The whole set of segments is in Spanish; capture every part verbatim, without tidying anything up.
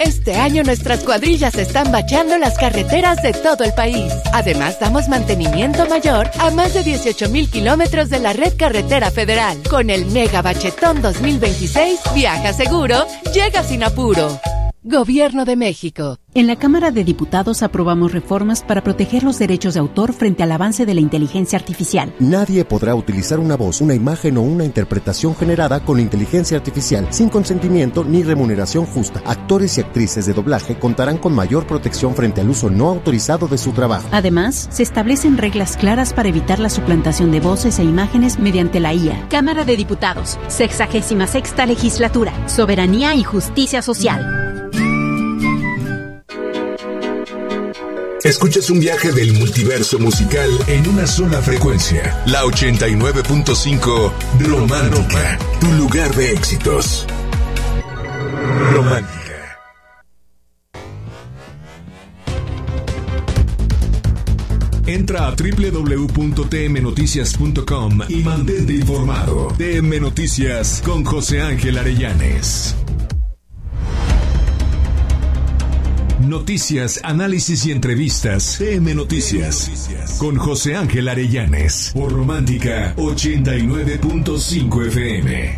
Este año nuestras cuadrillas están bacheando las carreteras de todo el país. Además, damos mantenimiento mayor a más de dieciocho mil kilómetros de la red carretera federal. Con el Mega Bachetón dos mil veintiséis, viaja seguro, llega sin apuro. Gobierno de México. En la Cámara de Diputados aprobamos reformas para proteger los derechos de autor frente al avance de la inteligencia artificial. Nadie podrá utilizar una voz, una imagen o una interpretación generada con inteligencia artificial sin consentimiento ni remuneración justa. Actores y actrices de doblaje contarán con mayor protección frente al uso no autorizado de su trabajo. Además, se establecen reglas claras para evitar la suplantación de voces e imágenes mediante la I A. Cámara de Diputados, sexagésima sexta legislatura, soberanía y justicia social. Escuchas un viaje del multiverso musical en una sola frecuencia. La ochenta y nueve punto cinco Romántica, tu lugar de éxitos. Romántica. Entra a doble u doble u doble u punto t m noticias punto com y mantente informado. T M Noticias con José Ángel Arellanes. Noticias, análisis y entrevistas. T M Noticias con José Ángel Arellanes por Romántica ochenta y nueve punto cinco F M.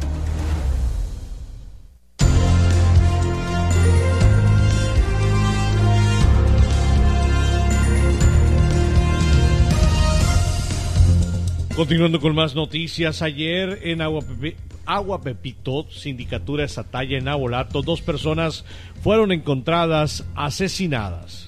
Continuando con más noticias, ayer en Agua, Pepe, Agua Pepito, Sindicatura de Sataya en Nabolato, dos personas fueron encontradas asesinadas.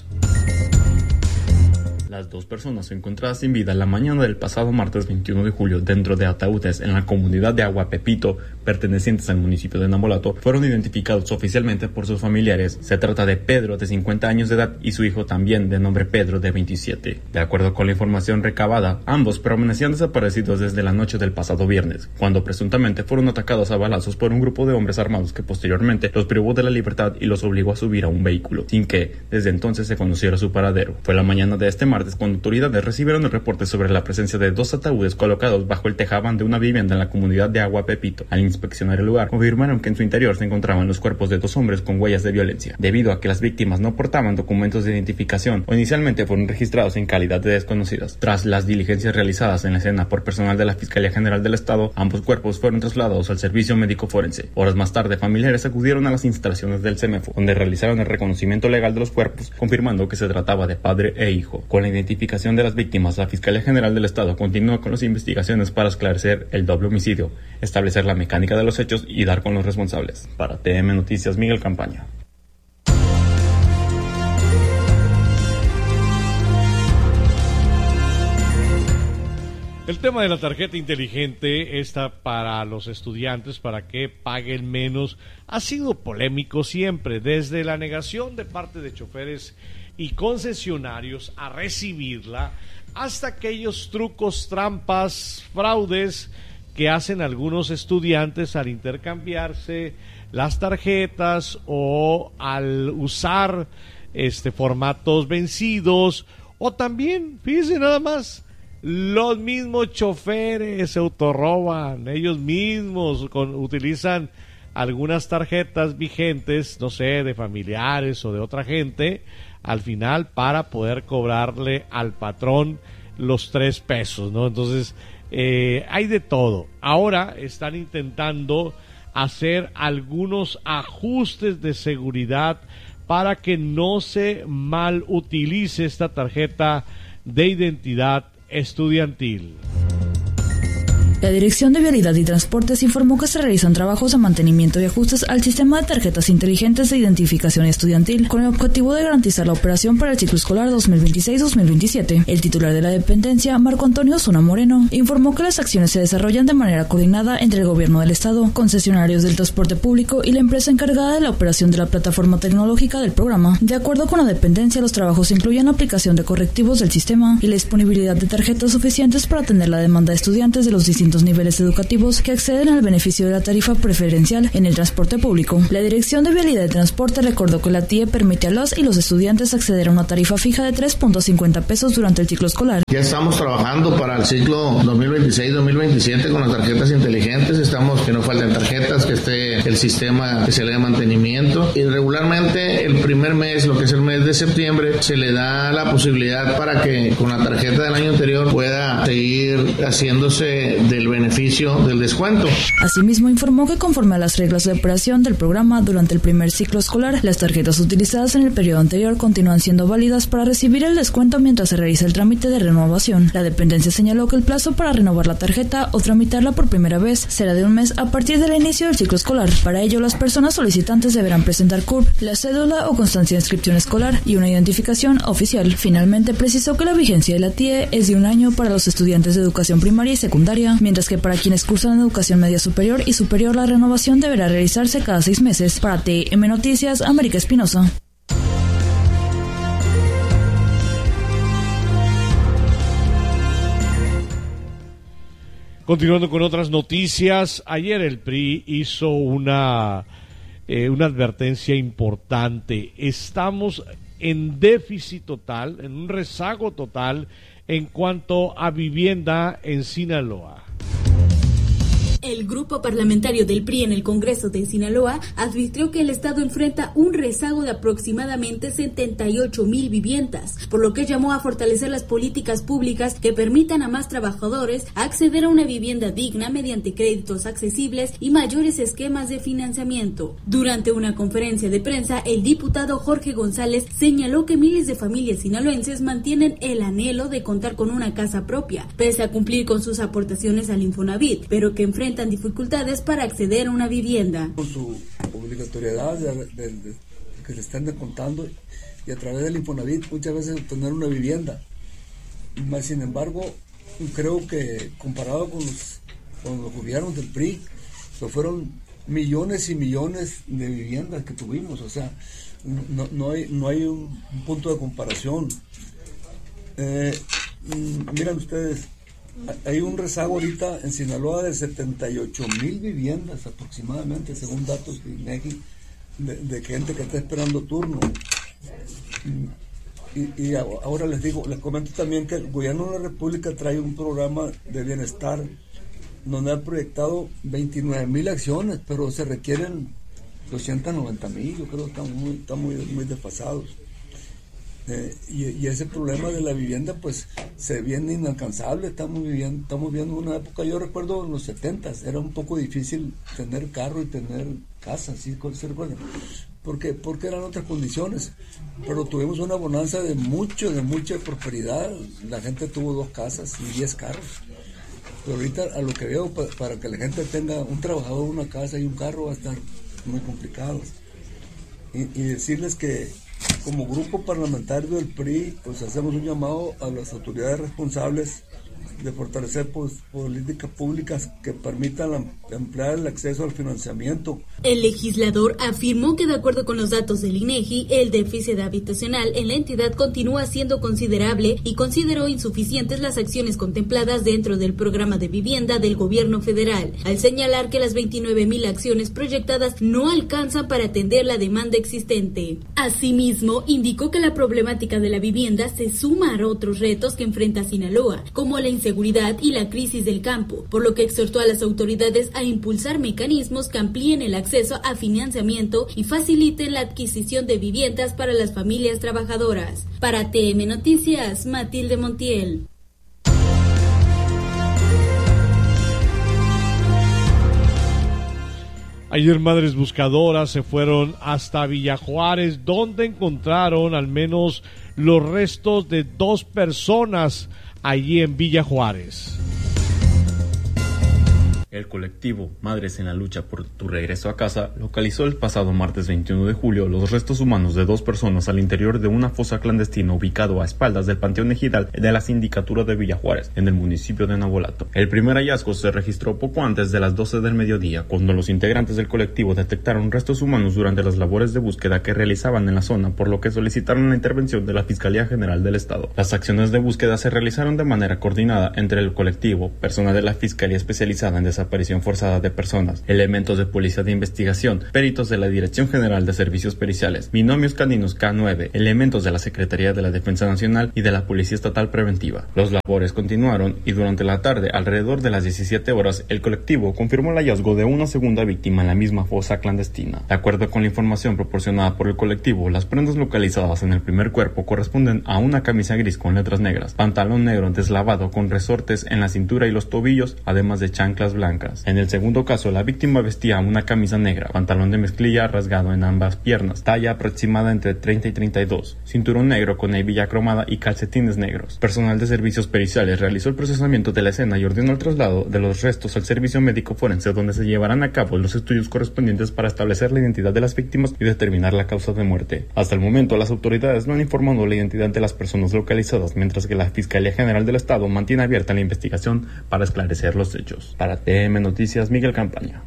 Las dos personas encontradas sin vida la mañana del pasado martes veintiuno de julio dentro de ataúdes en la comunidad de Agua Pepito, pertenecientes al municipio de Nabolato, fueron identificados oficialmente por sus familiares. Se trata de Pedro, de cincuenta años de edad, y su hijo también, de nombre Pedro, de veintisiete. De acuerdo con la información recabada, ambos permanecían desaparecidos desde la noche del pasado viernes, cuando presuntamente fueron atacados a balazos por un grupo de hombres armados que posteriormente los privó de la libertad y los obligó a subir a un vehículo, sin que desde entonces se conociera su paradero. Fue la mañana de este martes cuando autoridades recibieron el reporte sobre la presencia de dos ataúdes colocados bajo el tejabán de una vivienda en la comunidad de Agua Pepito. Al inspeccionar el lugar, confirmaron que en su interior se encontraban los cuerpos de dos hombres con huellas de violencia, debido a que las víctimas no portaban documentos de identificación o inicialmente fueron registrados en calidad de desconocidas. Tras las diligencias realizadas en la escena por personal de la Fiscalía General del Estado, ambos cuerpos fueron trasladados al servicio médico forense. Horas más tarde, familiares acudieron a las instalaciones del CEMEFO, donde realizaron el reconocimiento legal de los cuerpos, confirmando que se trataba de padre e hijo. Con la identificación de las víctimas, la Fiscalía General del Estado continúa con las investigaciones para esclarecer el doble homicidio, establecer la mecánica de los hechos y dar con los responsables. Para T M Noticias, Miguel Campaña. El tema de la tarjeta inteligente está para los estudiantes, para que paguen menos, ha sido polémico siempre, desde la negación de parte de choferes y concesionarios a recibirla, hasta aquellos trucos, trampas, fraudes que hacen algunos estudiantes al intercambiarse las tarjetas o al usar este formatos vencidos, o también, fíjense nada más, los mismos choferes se autorroban, ellos mismos con, utilizan algunas tarjetas vigentes, no sé, de familiares o de otra gente, al final para poder cobrarle al patrón los tres pesos, ¿no? Entonces, eh, hay de todo. Ahora están intentando hacer algunos ajustes de seguridad para que no se mal utilice esta tarjeta de identidad estudiantil. La Dirección de Vialidad y Transportes informó que se realizan trabajos de mantenimiento y ajustes al sistema de tarjetas inteligentes de identificación estudiantil con el objetivo de garantizar la operación para el ciclo escolar dos mil veintiséis dos mil veintisiete. El titular de la dependencia, Marco Antonio Zuna Moreno, informó que las acciones se desarrollan de manera coordinada entre el gobierno del estado, concesionarios del transporte público y la empresa encargada de la operación de la plataforma tecnológica del programa. De acuerdo con la dependencia, los trabajos incluyen la aplicación de correctivos del sistema y la disponibilidad de tarjetas suficientes para atender la demanda de estudiantes de los distintos distintos niveles educativos que acceden al beneficio de la tarifa preferencial en el transporte público. La Dirección de Vialidad y Transporte recordó que la T I E permite a los y los estudiantes acceder a una tarifa fija de tres punto cincuenta pesos durante el ciclo escolar. Ya estamos trabajando para el ciclo dos mil veintiséis dos mil veintisiete con las tarjetas inteligentes. Estamos que no falten tarjetas, que esté el sistema que se le dé mantenimiento. Y regularmente el primer mes, lo que es el mes de septiembre, se le da la posibilidad para que con la tarjeta del año anterior pueda seguir haciéndose del beneficio del descuento. Asimismo, informó que conforme a las reglas de operación del programa durante el primer ciclo escolar, las tarjetas utilizadas en el periodo anterior continúan siendo válidas para recibir el descuento mientras se realiza el trámite de renovación. La dependencia señaló que el plazo para renovar la tarjeta o tramitarla por primera vez será de un mes a partir del inicio del ciclo escolar. Para ello, las personas solicitantes deberán presentar C U R P, la cédula o constancia de inscripción escolar y una identificación oficial. Finalmente, precisó que la vigencia de la T I E es de un año para los estudiantes de educación primaria y secundaria, mientras que para quienes cursan educación media superior y superior la renovación deberá realizarse cada seis meses. Para T M Noticias, América Espinosa. Continuando con otras noticias, ayer el P R I hizo una, eh, una advertencia importante. Estamos en déficit total, en un rezago total en cuanto a vivienda en Sinaloa. El grupo parlamentario del P R I en el Congreso de Sinaloa advirtió que el Estado enfrenta un rezago de aproximadamente setenta y ocho mil viviendas, por lo que llamó a fortalecer las políticas públicas que permitan a más trabajadores acceder a una vivienda digna mediante créditos accesibles y mayores esquemas de financiamiento. Durante una conferencia de prensa, el diputado Jorge González señaló que miles de familias sinaloenses mantienen el anhelo de contar con una casa propia, pese a cumplir con sus aportaciones al Infonavit, pero que enfrentan dificultades para acceder a una vivienda. Con su obligatoriedad de, de, de, que se están descontando y a través del Infonavit muchas veces obtener una vivienda. Mas, sin embargo, creo que comparado con los, con los gobiernos del P R I, pues fueron millones y millones de viviendas que tuvimos, o sea, no, no hay, no hay un, un punto de comparación. Eh, miren ustedes, hay un rezago ahorita en Sinaloa de setenta y ocho mil viviendas aproximadamente, según datos de INEGI, de, de gente que está esperando turno. Y, y ahora les digo, les comento también que el gobierno de la República trae un programa de bienestar donde ha proyectado veintinueve mil acciones, pero se requieren doscientos noventa mil, yo creo que están muy, están muy, muy desfasados. Eh, y, y ese problema de la vivienda pues se viene inalcanzable. Estamos viviendo, estamos viendo una época, yo recuerdo en los setentas, era un poco difícil tener carro y tener casa, ¿sí? porque, porque eran otras condiciones, pero tuvimos una bonanza de mucho, de mucha prosperidad. La gente tuvo dos casas y diez carros, pero ahorita a lo que veo, pa, para que la gente tenga un trabajador, una casa y un carro va a estar muy complicado. Y, y decirles que como grupo parlamentario del P R I, pues hacemos un llamado a las autoridades responsables de fortalecer pues, políticas públicas que permitan la, ampliar el acceso al financiamiento. El legislador afirmó que de acuerdo con los datos del INEGI, el déficit habitacional en la entidad continúa siendo considerable y consideró insuficientes las acciones contempladas dentro del programa de vivienda del gobierno federal, al señalar que las veintinueve mil acciones proyectadas no alcanzan para atender la demanda existente. Asimismo, indicó que la problemática de la vivienda se suma a otros retos que enfrenta Sinaloa, como la inseguridad y la crisis del campo, por lo que exhortó a las autoridades a impulsar mecanismos que amplíen el acceso a financiamiento y faciliten la adquisición de viviendas para las familias trabajadoras. Para T M Noticias, Matilde Montiel. Ayer madres buscadoras se fueron hasta Villa Juárez, donde encontraron al menos los restos de dos personas allí en Villa Juárez. El colectivo Madres en la Lucha por tu Regreso a Casa localizó el pasado martes veintiuno de julio los restos humanos de dos personas al interior de una fosa clandestina ubicado a espaldas del Panteón Ejidal de la Sindicatura de Villa Juárez, en el municipio de Navolato. El primer hallazgo se registró poco antes de las doce del mediodía, cuando los integrantes del colectivo detectaron restos humanos durante las labores de búsqueda que realizaban en la zona, por lo que solicitaron la intervención de la Fiscalía General del Estado. Las acciones de búsqueda se realizaron de manera coordinada entre el colectivo, personal de la Fiscalía especializada en desaparición forzada de personas, elementos de policía de investigación, peritos de la Dirección General de Servicios Periciales, binomios caninos K nueve, elementos de la Secretaría de la Defensa Nacional y de la Policía Estatal Preventiva. Los labores continuaron y durante la tarde, alrededor de las diecisiete horas, el colectivo confirmó el hallazgo de una segunda víctima en la misma fosa clandestina. De acuerdo con la información proporcionada por el colectivo, las prendas localizadas en el primer cuerpo corresponden a una camisa gris con letras negras, pantalón negro deslavado con resortes en la cintura y los tobillos, además de chanclas blancas. En el segundo caso, la víctima vestía una camisa negra, pantalón de mezclilla rasgado en ambas piernas, talla aproximada entre treinta y treinta y dos, cinturón negro con hebilla cromada y calcetines negros. Personal de servicios periciales realizó el procesamiento de la escena y ordenó el traslado de los restos al servicio médico forense, donde se llevarán a cabo los estudios correspondientes para establecer la identidad de las víctimas y determinar la causa de muerte. Hasta el momento, las autoridades no han informado la identidad de las personas localizadas, mientras que la Fiscalía General del Estado mantiene abierta la investigación para esclarecer los hechos. Para T M Noticias, Miguel Campaña.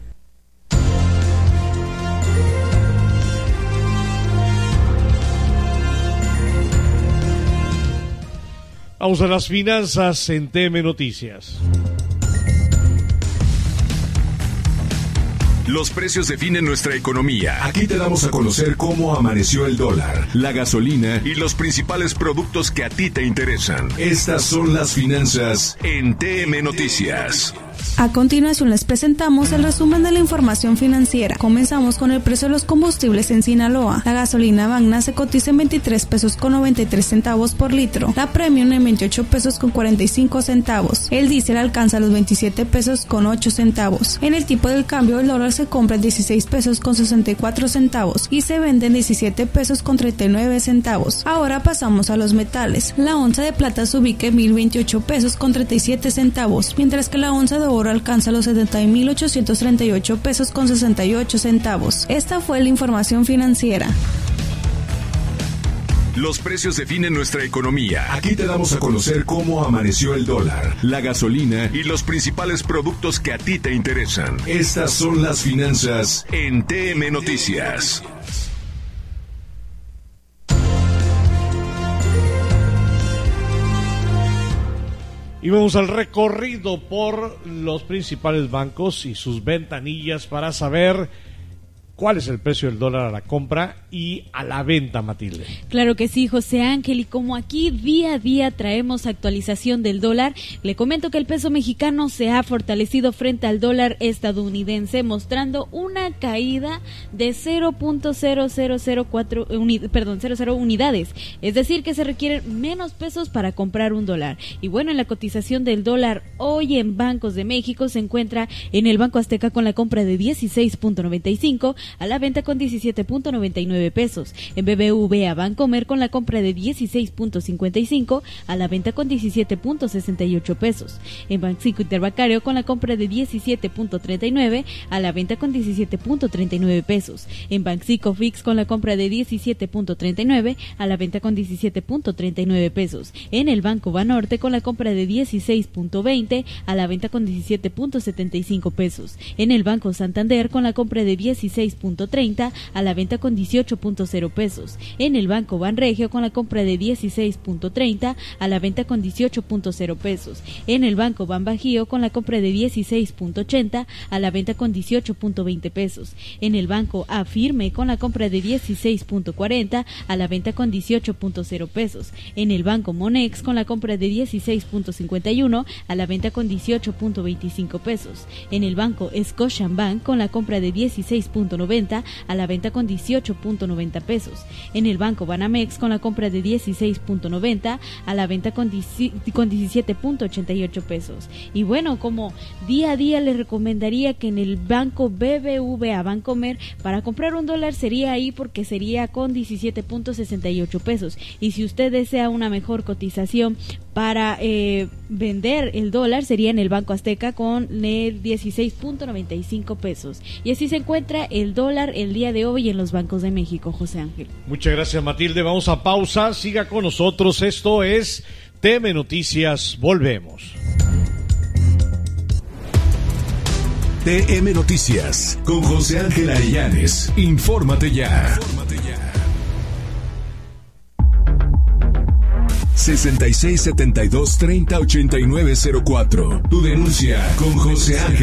Vamos a las finanzas en T M Noticias. Los precios definen nuestra economía. Aquí te damos a conocer cómo amaneció el dólar, la gasolina y los principales productos que a ti te interesan. Estas son las finanzas en T M Noticias. A continuación les presentamos el resumen de la información financiera. Comenzamos con el precio de los combustibles en Sinaloa. La gasolina Magna se cotiza en veintitrés pesos con noventa y tres centavos por litro. La Premium en veintiocho pesos con cuarenta y cinco centavos. El diésel alcanza los veintisiete pesos con ocho centavos. En el tipo del cambio, el dólar se compra en dieciséis pesos con sesenta y cuatro centavos y se vende en diecisiete pesos con treinta y nueve centavos. Ahora pasamos a los metales. La onza de plata se ubica en mil veintiocho pesos con treinta y siete centavos, mientras que la onza de oro alcanza los setenta mil ochocientos treinta y ocho pesos con sesenta y ocho centavos. Esta fue la información financiera. Los precios definen nuestra economía. Aquí te damos a conocer cómo amaneció el dólar, la gasolina y los principales productos que a ti te interesan. Estas son las finanzas en T M Noticias. Y vamos al recorrido por los principales bancos y sus ventanillas para saber cuál es el precio del dólar a la compra y a la venta, Matilde. Claro que sí, José Ángel, y como aquí día a día traemos actualización del dólar, le comento que el peso mexicano se ha fortalecido frente al dólar estadounidense, mostrando una caída de cero punto cero cero cero cuatro uni, perdón, cero cero unidades, es decir que se requieren menos pesos para comprar un dólar. Y bueno, en la cotización del dólar hoy en Bancos de México se encuentra en el Banco Azteca con la compra de dieciséis punto noventa y cinco, a la venta con diecisiete punto noventa y nueve pesos. En B B V A Bancomer con la compra de dieciséis punto cincuenta y cinco, a la venta con diecisiete punto sesenta y ocho pesos. En Banxico Interbancario con la compra de diecisiete punto treinta y nueve, a la venta con diecisiete punto treinta y nueve pesos. En Banxico Fix con la compra de diecisiete punto treinta y nueve, a la venta con diecisiete punto treinta y nueve pesos. En el Banco Banorte con la compra de dieciséis punto veinte, a la venta con diecisiete punto setenta y cinco pesos. En el Banco Santander con la compra de dieciséis punto treinta, a la venta con dieciocho punto cero pesos. En el Banco Banregio con la compra de dieciséis punto treinta, a la venta con dieciocho punto cero pesos. En el Banco Banbajío con la compra de dieciséis punto ochenta, a la venta con dieciocho punto veinte pesos. En el Banco Afirme con la compra de dieciséis punto cuarenta, a la venta con dieciocho punto cero pesos. En el Banco Monex con la compra de dieciséis punto cincuenta y uno, a la venta con dieciocho punto veinticinco pesos. En el Banco Scotiabank con la compra de dieciséis punto noventa, a la venta con dieciocho punto noventa pesos. En el Banco Banamex con la compra de dieciséis punto noventa, a la venta con, con diecisiete punto ochenta y ocho pesos. Y bueno, como día a día les recomendaría que en el Banco B B V A Bancomer para comprar un dólar sería ahí, porque sería con diecisiete punto sesenta y ocho pesos. Y si usted desea una mejor cotización para eh, vender el dólar sería en el Banco Azteca con el dieciséis punto noventa y cinco pesos. Y así se encuentra el dólar el día de hoy en los bancos de México, José Ángel. Muchas gracias, Matilde. Vamos a pausa. Siga con nosotros. Esto es T M Noticias. Volvemos. T M Noticias con José Ángel Arellanes. Infórmate ya. Infórmate ya. sesenta y seis setenta y dos treinta ochenta y nueve cero cuatro. Tu denuncia con José Ángel